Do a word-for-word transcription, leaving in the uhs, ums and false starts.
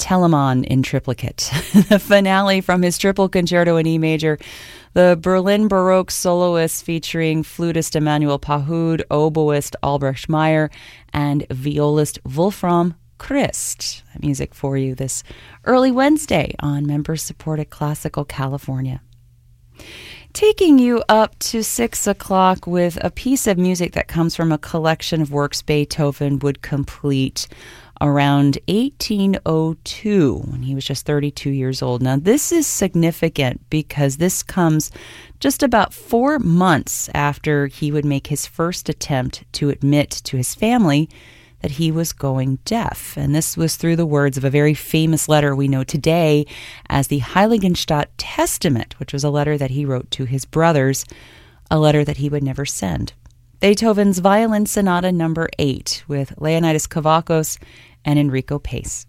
Telemann in triplicate, the finale from his triple concerto in E major, the Berlin Baroque soloists featuring flutist Emanuel Pahud, oboist Albrecht Meyer, and violist Wolfram Christ. Music for you this early Wednesday on member-supported Classical California. Taking you up to six o'clock with a piece of music that comes from a collection of works Beethoven would complete around eighteen oh two, when he was just thirty-two years old. Now, this is significant because this comes just about four months after he would make his first attempt to admit to his family that he was going deaf. And this was through the words of a very famous letter we know today as the Heiligenstadt Testament, which was a letter that he wrote to his brothers, a letter that he would never send. Beethoven's Violin Sonata number eight with Leonidas Kavakos and Enrico Pace.